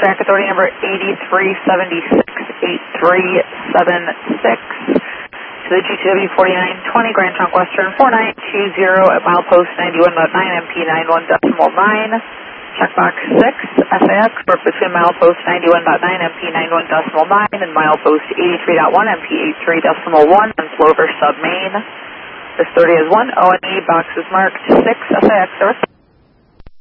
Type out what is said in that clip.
track authority number 83768376 to the GTW 4920 Grand Trunk Western 4920 at milepost 91.9 MP 91.9. Checkbox 6, FAX, work between milepost 91.9 MP 91.9 and milepost 83.1 MP 83.1 on Plover Sub Main. This 30 is 1 ONE, box is marked 6, FAX, service.